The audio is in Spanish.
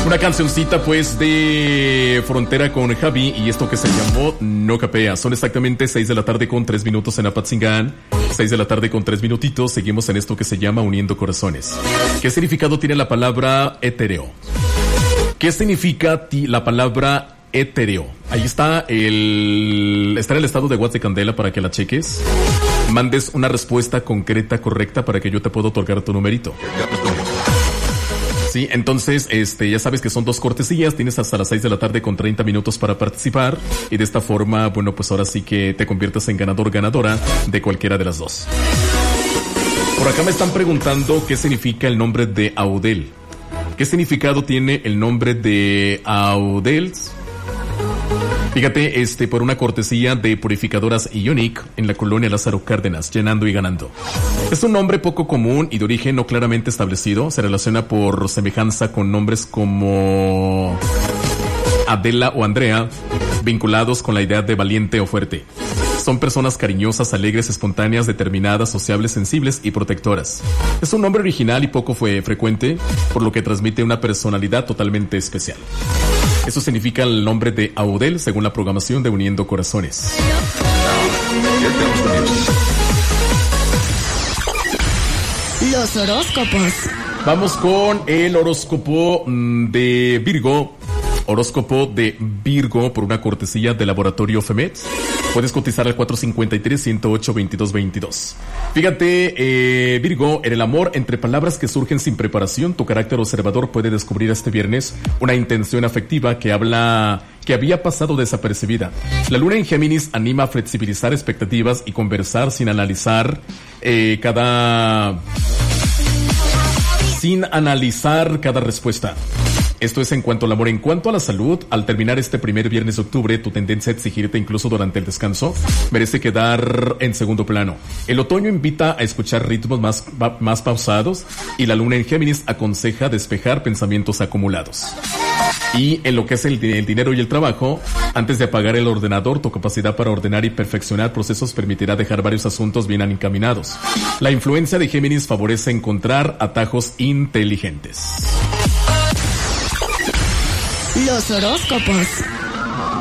Una cancioncita pues de Frontera con Javi y esto que se llamó No Capea. Son exactamente 6 de la tarde con 3 minutos en Apatzingán. 6 de la tarde con 3 minutitos. Seguimos en esto que se llama Uniendo Corazones. ¿Qué significado tiene la palabra etéreo? ¿Qué significa la palabra etéreo? Ahí está en el estado de WhatsApp de Candela para que la cheques. Mandes una respuesta concreta, correcta, para que yo te pueda otorgar tu numerito. Sí, entonces, ya sabes que son 2 cortesías, tienes hasta las 6 de la tarde con 30 minutos para participar y de esta forma, bueno, pues ahora sí que te conviertas en ganador, ganadora de cualquiera de las 2. Por acá me están preguntando qué significa el nombre de Audel. ¿Qué significado tiene el nombre de Audel? Fíjate, por una cortesía de Purificadoras Ionic en la colonia Lázaro Cárdenas, llenando y ganando. Es un nombre poco común y de origen no claramente establecido. Se relaciona por semejanza con nombres como Adela o Andrea, vinculados con la idea de valiente o fuerte. Son personas cariñosas, alegres, espontáneas, determinadas, sociables, sensibles y protectoras. Es un nombre original y poco frecuente, por lo que transmite una personalidad totalmente especial. Eso significa el nombre de Audel según la programación de Uniendo Corazones. Los horóscopos. Vamos con el horóscopo de Virgo. Horóscopo de Virgo por una cortesía de Laboratorio FEMET. Puedes cotizar al 453-108-2222. Fíjate, Virgo, en el amor, entre palabras que surgen sin preparación, tu carácter observador puede descubrir este viernes una intención afectiva que había pasado desapercibida. La luna en Géminis anima a flexibilizar expectativas y conversar sin analizar cada respuesta. Esto es en cuanto al amor. En cuanto a la salud, al terminar este primer viernes de octubre, tu tendencia a exigirte incluso durante el descanso merece quedar en segundo plano. El otoño invita a escuchar ritmos más pausados y la luna en Géminis aconseja despejar pensamientos acumulados. Y en lo que es el dinero y el trabajo, antes de apagar el ordenador, tu capacidad para ordenar y perfeccionar procesos permitirá dejar varios asuntos bien encaminados. La influencia de Géminis favorece encontrar atajos inteligentes. Los horóscopos.